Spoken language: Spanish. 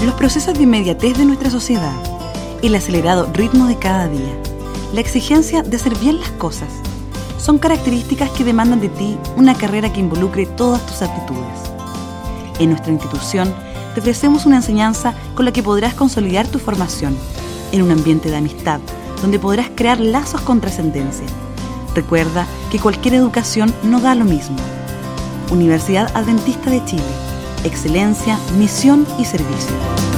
Los procesos de inmediatez de nuestra sociedad, el acelerado ritmo de cada día, la exigencia de hacer bien las cosas, son características que demandan de ti una carrera que involucre todas tus aptitudes. En nuestra institución te ofrecemos una enseñanza con la que podrás consolidar tu formación en un ambiente de amistad, donde podrás crear lazos con trascendencia. Recuerda que cualquier educación no da lo mismo. Universidad Adventista de Chile. Excelencia, misión y servicio.